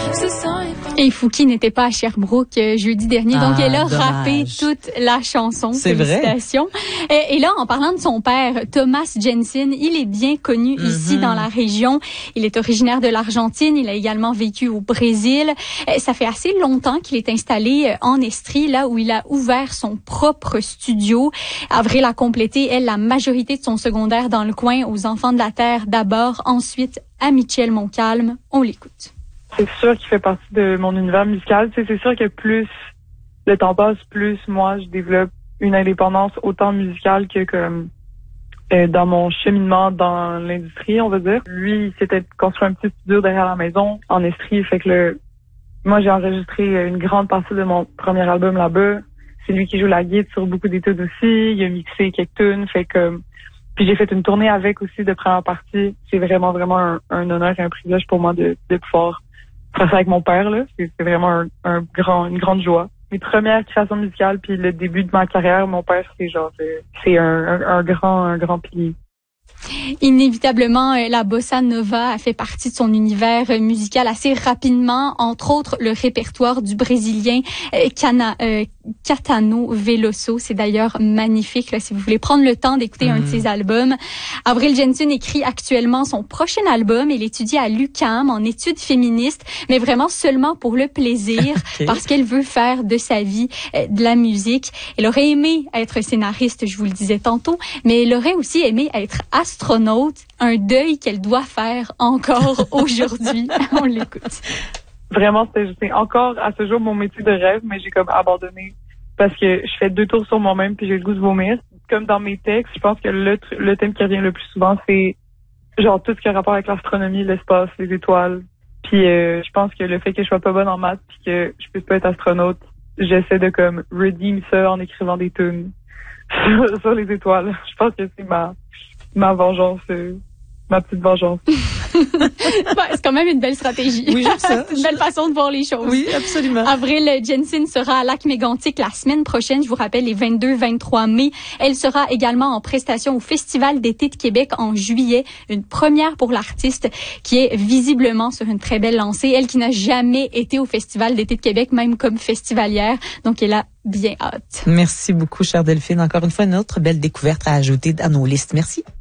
Et Fouki n'était pas à Sherbrooke jeudi dernier, donc elle a rappé toute la chanson. C'est Félicitations. Vrai. Et là, en parlant de son père, Thomas Jensen, il est bien connu ici dans la région. Il est originaire de l'Argentine. Il a également vécu au Brésil. Ça fait assez longtemps qu'il est installé en Estrie, là où il a ouvert son propre studio. Avril a complété, elle, la majorité de son secondaire dans le coin, aux Enfants de la Terre d'abord, ensuite à Mitchell-Montcalm. On l'écoute. C'est sûr qu'il fait partie de mon univers musical. Tu sais, c'est sûr que plus le temps passe, plus moi, je développe une indépendance autant musicale que comme dans mon cheminement dans l'industrie, on va dire. Lui, il s'était construit un petit studio derrière la maison en Estrie. Fait que moi, j'ai enregistré une grande partie de mon premier album là-bas. C'est lui qui joue la guitare sur beaucoup d'études aussi. Il a mixé quelques tunes. Fait que puis j'ai fait une tournée avec aussi de première partie. C'est vraiment, vraiment un honneur et un privilège pour moi de pouvoir faire ça avec mon père, là. C'est vraiment une grande joie. Mes premières créations musicales puis le début de ma carrière, mon père, c'est un grand pilier. Inévitablement, la bossa nova a fait partie de son univers musical assez rapidement, entre autres le répertoire du Brésilien Caetano Veloso. C'est d'ailleurs magnifique, là, si vous voulez prendre le temps d'écouter un de ses albums. Avril Jensen écrit actuellement son prochain album. Elle étudie à l'UQAM en études féministes, mais vraiment seulement pour le plaisir, parce qu'elle veut faire de sa vie de la musique. Elle aurait aimé être scénariste, je vous le disais tantôt, mais elle aurait aussi aimé être astronaute, un deuil qu'elle doit faire encore aujourd'hui. On l'écoute. Vraiment, c'est encore à ce jour mon métier de rêve, mais j'ai comme abandonné parce que je fais 2 tours sur moi-même puis j'ai le goût de vomir. Comme dans mes textes, je pense que le thème qui revient le plus souvent, c'est genre tout ce qui a rapport avec l'astronomie, l'espace, les étoiles. Puis je pense que le fait que je sois pas bonne en maths puis que je puisse pas être astronaute, j'essaie de comme redeem ça en écrivant des tunes sur les étoiles. Je pense que c'est ma vengeance, ma petite vengeance. C'est quand même une belle stratégie. Oui, j'aime ça. C'est une belle façon de voir les choses. Oui, absolument. Avril Jensen sera à Lac-Mégantic la semaine prochaine. Je vous rappelle, les 22-23 mai. Elle sera également en prestation au Festival d'été de Québec en juillet. Une première pour l'artiste qui est visiblement sur une très belle lancée. Elle qui n'a jamais été au Festival d'été de Québec, même comme festivalière. Donc, elle a bien hâte. Merci beaucoup, chère Delphine. Encore une fois, une autre belle découverte à ajouter à nos listes. Merci.